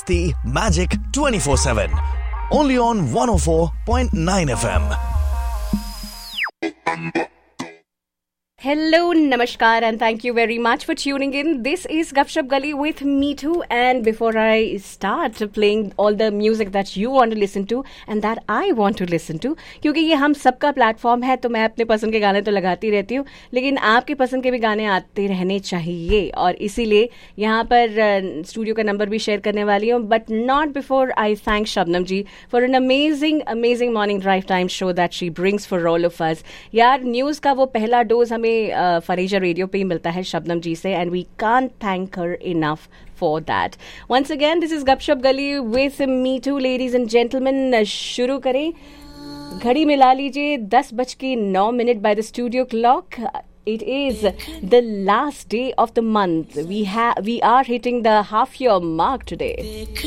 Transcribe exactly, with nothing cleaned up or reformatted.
Masti Magic twenty-four seven. Only on one oh four point nine F M. Hello, namaskar, and thank you very much for tuning in. This is Gupshup Gully with me too. And before I start playing all the music that you want to listen to and that I want to listen to, क्योंकि ये हम सबका platform है, तो मैं अपने पसंद के गाने तो लगाती रहती हूँ, लेकिन आपके पसंद के भी गाने आते रहने चाहिए. और इसीलिए यहाँ पर स्टूडियो का नंबर भी शेयर करने वाली हूँ. But not before I thank Shabnam ji for an amazing amazing morning drive time show that she brings for all of us. यार, न्यूज़ का वो पहला डोज हमें फरीजा रेडियो पे ही मिलता है शबनम जी से, and we can't thank her enough for that. Once again, this is गपशप गली with me to. Ladies and gentleman, शुरू करें. घड़ी मिला लीजिए दस बज के नौ minute by the studio clock. It is the last day of the month. We have we are hitting the half year mark today.